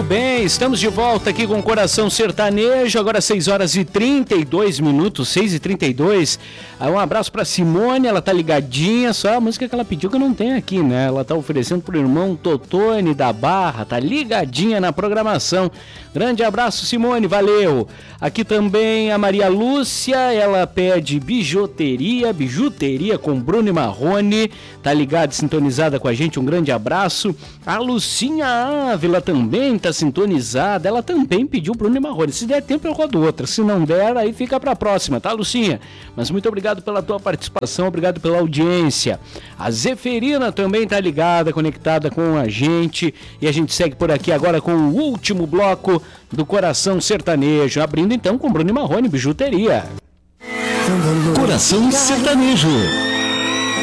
bem, estamos de volta aqui com o Coração Sertanejo, agora 6h32, 6h32. Um abraço pra Simone, ela tá ligadinha, só a música que ela pediu que eu não tenho aqui, né? Ela tá oferecendo pro irmão Totone da Barra, tá ligadinha na programação. Grande abraço, Simone, valeu. Aqui também a Maria Lúcia, ela pede bijuteria com Bruno e Marrone, tá ligada, sintonizada com a gente, um grande abraço. A Lucinha Ávila também tá sintonizada, ela também pediu Bruno e Marrone. Se der tempo eu rodo outra, se não der aí fica pra próxima, tá, Lucinha? Mas muito obrigado pela tua participação, obrigado pela audiência. A Zeferina também tá ligada, conectada com a gente, e a gente segue por aqui agora com o último bloco do Coração Sertanejo, abrindo então com Bruno e Marrone, bijuteria. Coração Sertanejo.